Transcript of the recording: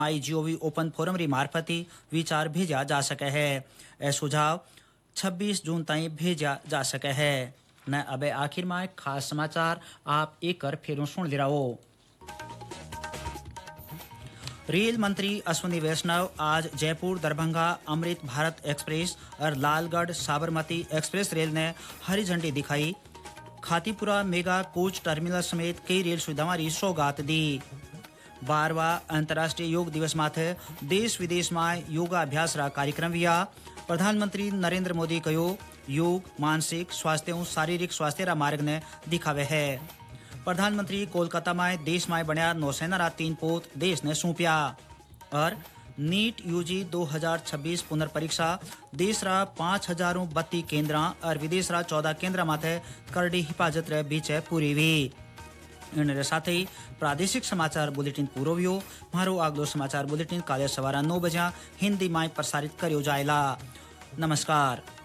MyGov open forum री मार्फत विचार भेजा जा सके है। ए सुझाव 26 जून ताईं भेजा जा सके है। न अब आखिर में खास समाचार आप एक फिर सुन ले रहो। रेल मंत्री अश्विनी वैष्णव आज जयपुर दरभंगा अमृत भारत एक्सप्रेस और लालगढ़ साबरमती एक्सप्रेस रेल ने हरी झंडी दिखाई। खातीपुरा मेगा कोच टर्मिनल समेत कई रेल सुविधाओं की सौगात दी। 12वां अंतर्राष्ट्रीय योग दिवस माथे देश विदेश में योगाभ्यास रा कार्यक्रम हुआ। प्रधानमंत्री नरेंद्र मोदी कहो योग मानसिक स्वास्थ्य और शारीरिक स्वास्थ्य रा मार्ग ने दिखावे है। प्रधानमंत्री कोलकाता में देश में बनया नौसेना रा 3 पोत देश ने सौंपिया। और नीट यूजी 2026 पुनर्परीक्षा देश रा 5032 केंद्र और विदेश रा 14 केंद्र माथे करड़ी हिफाजत रे बीच पूरी हुई। इन साथ ही प्रादेशिक समाचार बुलेटिन पूरो हुयो। मारो अगलो समाचार बुलेटिन काले सवारा 9 बजे हिंदी में प्रसारित करियो जाएला। नमस्कार।